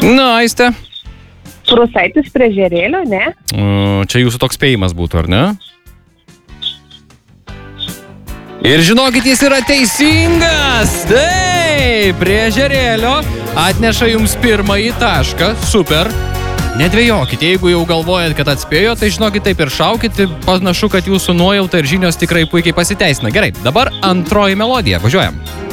Na, Aiste. Prūsaitis prie Ežerėlio, ne? Čia jūsų toks spėjimas būtų, ar ne? Ir žinokit, jis yra teisingas! Taip, prie Ežerėlio atneša jums pirmąjį tašką. Super. Nedvejokit, jeigu jau galvojat, kad atspėjo, tai žinokit, taip ir šaukit. Panašu, kad jūsų nuojauta ir žinios tikrai puikiai pasiteisina. Gerai, dabar antroji melodija. Važiuojam.